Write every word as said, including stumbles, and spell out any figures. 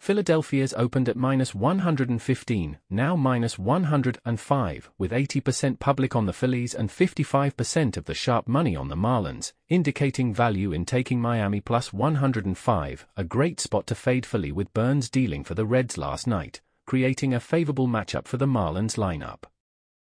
Philadelphia's opened at minus one hundred fifteen, now minus one hundred five, with eighty percent public on the Phillies and fifty-five percent of the sharp money on the Marlins, indicating value in taking Miami plus one hundred five, a great spot to fade Philly with Burns dealing for the Reds last night, creating a favorable matchup for the Marlins lineup.